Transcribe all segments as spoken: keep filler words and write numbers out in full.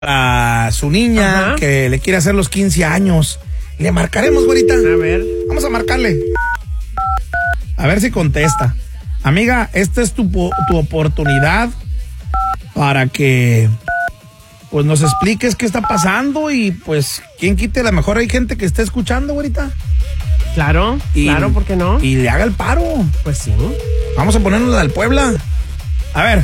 a su niña. Ajá. Que le quiere hacer los quince años. Le marcaremos, güerita. A ver. Vamos a marcarle. A ver si contesta. Amiga, esta es tu, tu oportunidad para que pues nos expliques qué está pasando y pues quién quite, a lo mejor hay gente que esté escuchando, güerita. Claro, y, claro, ¿por qué no? Y le haga el paro. Pues sí. Vamos a ponernos la del Puebla. A ver.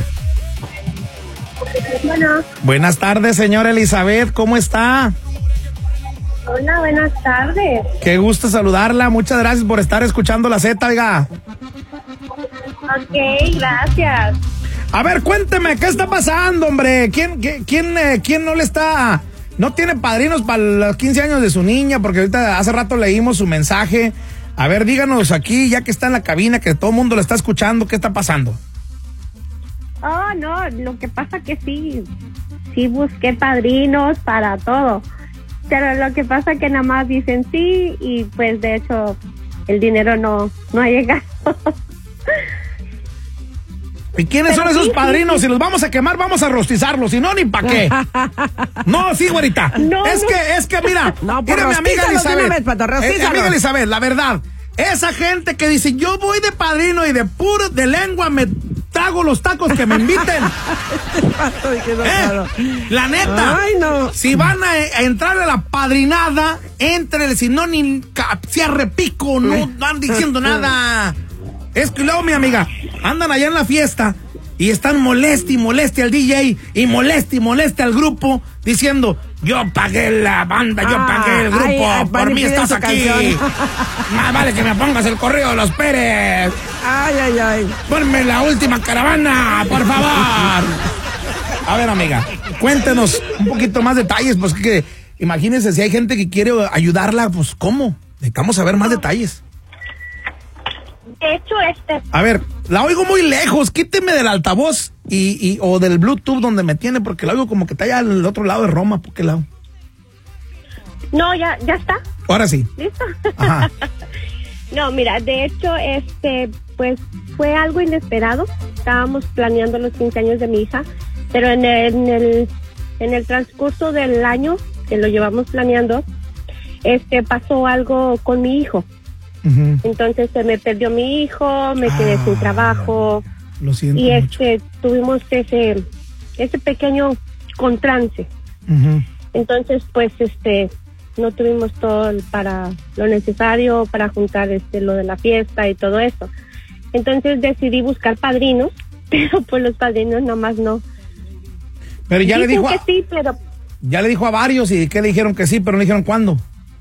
Bueno. Buenas tardes, señora Elizabeth, ¿cómo está? Hola, buenas tardes. Qué gusto saludarla, muchas gracias por estar escuchando la Z, oiga. Ok, gracias. A ver, cuénteme, ¿qué está pasando, hombre? ¿Quién, quién, quién, eh, quién no le está, no tiene padrinos para los quince años de su niña? Porque ahorita hace rato leímos su mensaje. A ver, díganos aquí, ya que está en la cabina, que todo el mundo lo está escuchando, ¿qué está pasando? Oh, no, lo que pasa que sí, sí busqué padrinos para todo. Pero lo que pasa que nada más dicen sí y pues de hecho el dinero no, no ha llegado. ¿Y quiénes Pero son esos sí, padrinos? Sí, sí. Si los vamos a quemar, vamos a rostizarlos. Si no, ni pa' qué. No, sí, güerita. No, es no. que, es que, mira, no, mira mi amiga Elizabeth. Vez, pato, eh, amiga Elizabeth, la verdad, esa gente que dice, yo voy de padrino y de puro, de lengua, me trago los tacos que me inviten. ¿Eh? La neta. Ay, no. Si van a, a entrar a la padrinada, entren, si no, ni cierre pico, no van diciendo nada. Es que luego, mi amiga, andan allá en la fiesta y están moleste y moleste al D J y moleste y moleste al grupo diciendo, yo pagué la banda, yo ah, pagué el grupo, ay, por mí estás aquí. Más vale que me pongas el correo de los Pérez. Ay, ay, ay. Ponme la última caravana, por favor. A ver, amiga, cuéntenos un poquito más detalles, pues que imagínense si hay gente que quiere ayudarla, pues ¿cómo? Necesitamos saber más detalles. De hecho, este... A ver, la oigo muy lejos, quíteme del altavoz y, y o del Bluetooth donde me tiene, porque la oigo como que está allá al otro lado de Roma, ¿por qué lado? No, ya, ya está. Ahora sí. ¿Listo? Ajá. No, mira, de hecho, este, pues, fue algo inesperado. Estábamos planeando los quince años de mi hija, pero en el, en el, en el transcurso del año que lo llevamos planeando, este, pasó algo con mi hijo. Uh-huh. Entonces se me perdió mi hijo, me quedé ah, sin trabajo. Lo siento y mucho. este tuvimos ese ese pequeño contrance. Uh-huh. Entonces pues este no tuvimos todo para lo necesario para juntar este lo de la fiesta y todo eso. Entonces decidí buscar padrinos, pero pues los padrinos nomás no. Pero ya Dicen le dijo a, que sí, pero ya le dijo a varios y que le dijeron que sí, pero no dijeron cuándo.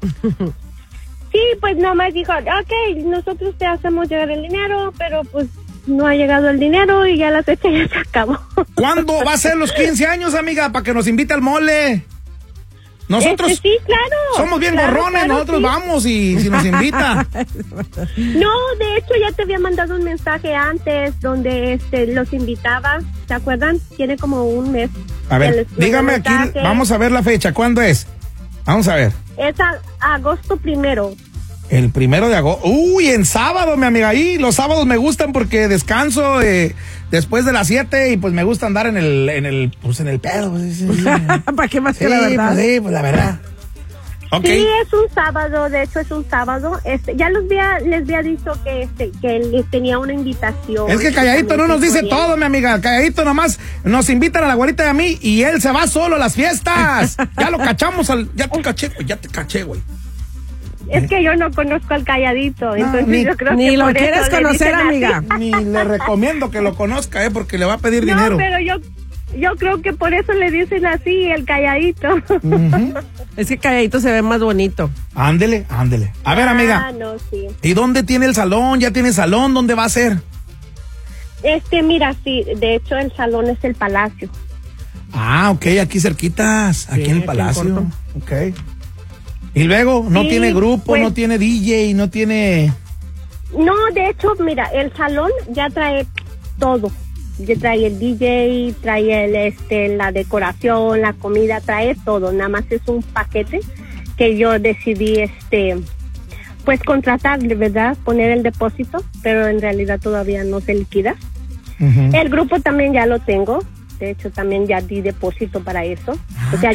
Sí, pues nada más dijo, ok, nosotros te hacemos llegar el dinero, pero pues no ha llegado el dinero y ya la fecha ya se acabó. ¿Cuándo va a ser los quince años, amiga, para que nos invite al mole? Nosotros este, sí, claro, somos bien claro, gorrones, claro, nosotros sí. Vamos y si nos invita. No, de hecho ya te había mandado un mensaje antes donde este los invitaba, ¿se acuerdan? Tiene como un mes. A ver, dígame aquí, vamos a ver la fecha, ¿cuándo es? Vamos a ver. Es a, agosto primero. El primero de agosto. Uy, en sábado, mi amiga. Ahí los sábados me gustan porque descanso eh, después de las siete y pues me gusta andar en el, en el, pues en el pedo. Pues, sí, sí. ¿Para qué más sí, que la verdad? Pues, sí, pues la verdad. Okay. Sí, es un sábado, de hecho es un sábado. Este, ya los había, les había dicho que este, que les tenía una invitación. Es que Calladito no nos dice todo, mi amiga. Calladito nomás nos invitan a la güerita y a mí y él se va solo a las fiestas. Ya lo cachamos al, ya te caché, güey, ya te caché, güey. Es que yo no conozco al Calladito, no, entonces ni, yo creo ni que lo por quieres eso conocer, amiga. Ni le recomiendo que lo conozca, eh, porque le va a pedir no, dinero. Pero yo, yo creo que por eso le dicen así, el Calladito. Uh-huh. Es que Calladito se ve más bonito. Ándele, ándele. A ver, amiga. Ah, no, sí. ¿Y dónde tiene el salón? ¿Ya tiene salón? ¿Dónde va a ser? Este, mira, sí, de hecho el salón es el Palacio. Ah, ok, aquí cerquitas, aquí sí, en el Palacio. Ok. Y luego, no sí, tiene grupo, pues, no tiene D J, no tiene... No, de hecho, mira, el salón ya trae todo. Ya trae el D J, trae el, este, la decoración, la comida, trae todo. Nada más es un paquete que yo decidí, este, pues contratar, de verdad, poner el depósito, pero en realidad todavía no se liquida. Uh-huh. El grupo también ya lo tengo. De hecho, también ya di depósito para eso. O sea,